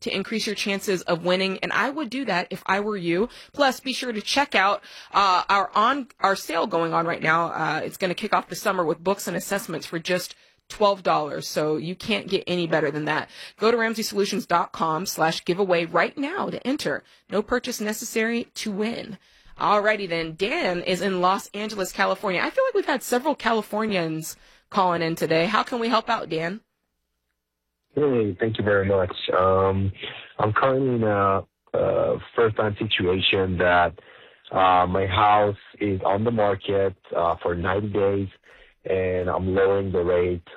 to increase your chances of winning, and I would do that if I were you. Plus, be sure to check out our sale going on right now. It's going to kick off the summer with books and assessments for just $12, so you can't get any better than that. Go to RamseySolutions.com/giveaway right now to enter. No purchase necessary to win. Alrighty then, Dan is in Los Angeles, California. I feel like we've had several Californians calling in today. How can we help out, Dan? Hey, thank you very much. I'm currently in a first-time situation that my house is on the market for 90 days, and I'm lowering the rate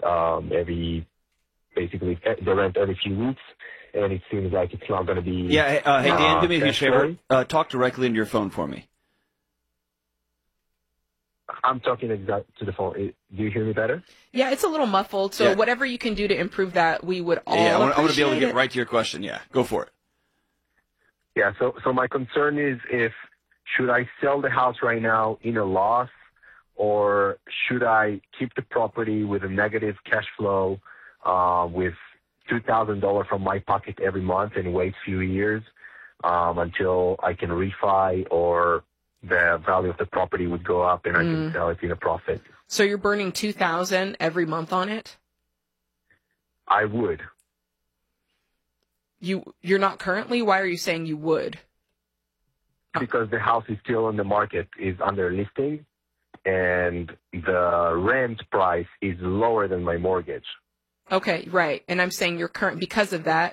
the rent every few weeks, and it seems like it's not going to be... Hey, Dan, do me a huge favor. Talk directly into your phone for me. I'm talking to the phone. Do you hear me better? Yeah, it's a little muffled, so whatever you can do to improve that, we would all appreciate I want to be able to get right to your question. Yeah, go for it. Yeah, so my concern is should I sell the house right now in a loss, or should I keep the property with a negative cash flow with $2,000 from my pocket every month and wait a few years until I can refi, or the value of the property would go up and I can sell it in a profit? So you're burning $2,000 every month on it? I would. You're not currently? Why are you saying you would? Because the house is still on the market, is under listing, and the rent price is lower than my mortgage. Okay, right. And I'm saying because of that,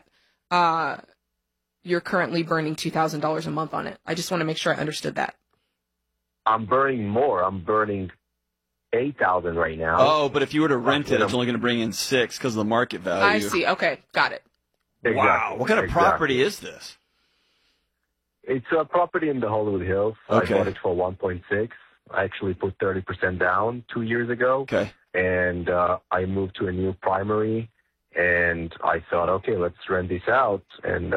you're currently burning $2,000 a month on it. I just want to make sure I understood that. I'm burning more. I'm burning $8,000 right now. Oh, but if you were to rent it, it's only going to bring in $6,000 because of the market value. I see. Okay, got it. Exactly. Wow. What kind of property is this? It's a property in the Hollywood Hills. Okay. I bought it for 1.6. I actually put 30% down 2 years ago. Okay. And I moved to a new primary, and I thought, okay, let's rent this out. And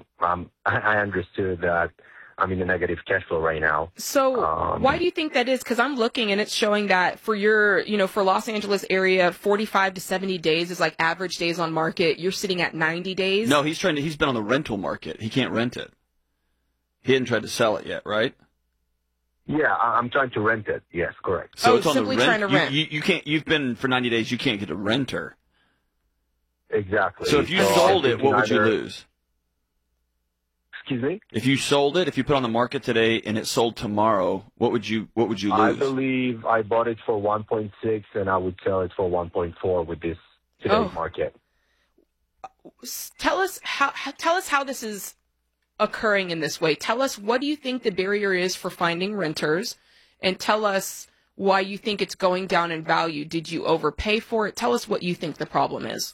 I understood that I'm in a negative cash flow right now. So why do you think that is? Because I'm looking and it's showing that for for Los Angeles area, 45 to 70 days is like average days on market. You're sitting at 90 days. No, he's been on the rental market. He can't rent it. He hadn't tried to sell it yet, right? Yeah, I'm trying to rent it. Yes, correct. So it's on simply the rent. trying to rent. You can't. You've been for 90 days. You can't get a renter. Exactly. So if you sold it, what would you lose? Excuse me? If you sold it, if you put it on the market today and it sold tomorrow, what would you lose? I believe I bought it for 1.6 and I would sell it for 1.4 with this today's market. Tell us how this is occurring in this way. Tell us, what do you think the barrier is for finding renters, and tell us why you think it's going down in value. Did you overpay for it? Tell us what you think the problem is.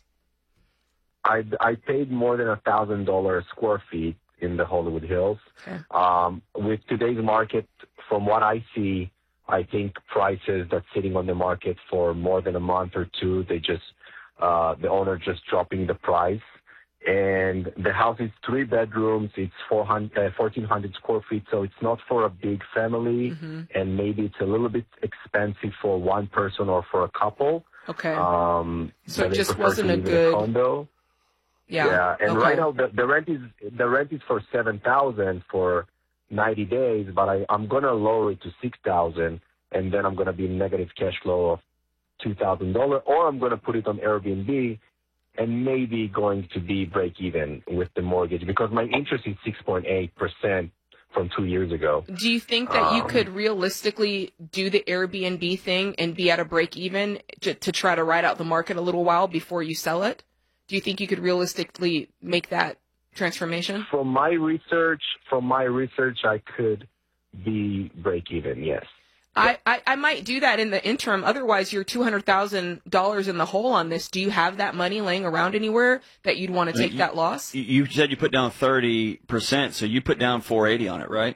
I paid more than $1,000 a square feet in the Hollywood Hills. Okay. With today's market, from what I see, I think prices that's sitting on the market for more than a month or two, the owner just dropping the price. And the house is 3 bedrooms. It's 1,400 square feet, so it's not for a big family. Mm-hmm. And maybe it's a little bit expensive for one person or for a couple. Okay. So it just wasn't a good condo. Yeah. And right now the rent is for $7,000 for 90 days, but I'm gonna lower it to $6,000, and then I'm gonna be in negative cash flow of $2,000, or I'm gonna put it on Airbnb and maybe going to be break even with the mortgage because my interest is 6.8% from 2 years ago. Do you think that you could realistically do the Airbnb thing and be at a break even to try to ride out the market a little while before you sell it? Do you think you could realistically make that transformation? From my research, I could be break even, yes. I might do that in the interim. Otherwise, you're $200,000 in the hole on this. Do you have that money laying around anywhere that you'd want to take that loss? You said you put down 30%, so you put down $480 on it, right?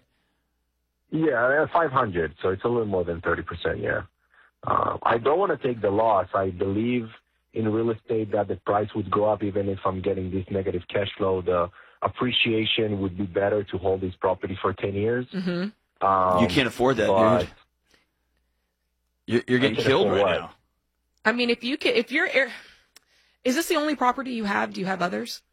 Yeah, 500. So it's a little more than 30%. Yeah. I don't want to take the loss. I believe in real estate that the price would go up even if I'm getting this negative cash flow. The appreciation would be better to hold this property for 10 years. Mm-hmm. You can't afford that, dude. You're getting killed right now. I mean, is this the only property you have? Do you have others?